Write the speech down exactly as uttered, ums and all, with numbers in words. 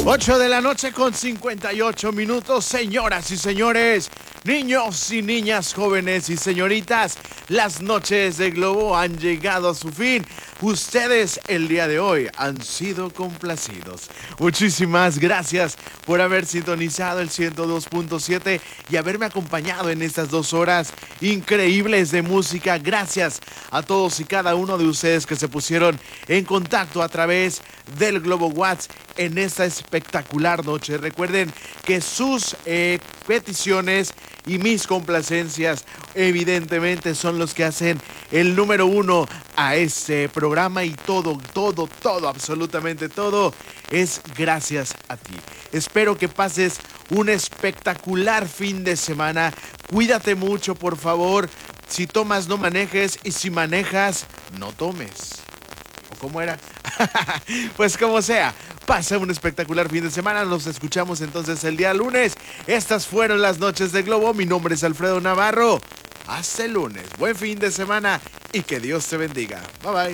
ocho de la noche con cincuenta y ocho minutos, señoras y señores, niños y niñas, jóvenes y señoritas, las noches de Globo han llegado a su fin. Ustedes el día de hoy han sido complacidos. Muchísimas gracias por haber sintonizado el ciento dos punto siete y haberme acompañado en estas dos horas increíbles de música. Gracias a todos y cada uno de ustedes que se pusieron en contacto a través del Globo WhatsApp en esta espectacular noche. Recuerden que sus eh, peticiones y mis complacencias evidentemente son los que hacen el número uno a este programa, y todo, todo, todo, absolutamente todo es gracias a ti. Espero que pases un espectacular fin de semana. Cuídate mucho, por favor. Si tomas, no manejes, y si manejas, no tomes. ¿O cómo era? Pues como sea, pasa un espectacular fin de semana. Nos escuchamos entonces el día lunes. Estas fueron las noches de Globo. Mi nombre es Alfredo Navarro. Hasta el lunes. Buen fin de semana y que Dios te bendiga. Bye bye.